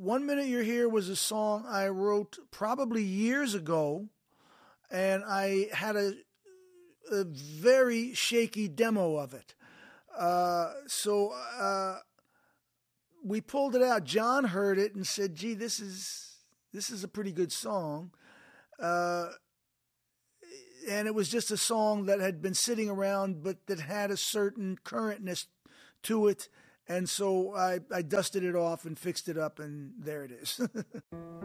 One Minute You're Here was a song I wrote probably years ago, and I had a very shaky demo of it. So we pulled it out. John heard it and said, "Gee, this is a pretty good song." Uh, and it was just a song that had been sitting around, but that had a certain currentness to it. And so I dusted it off and fixed it up, and there it is.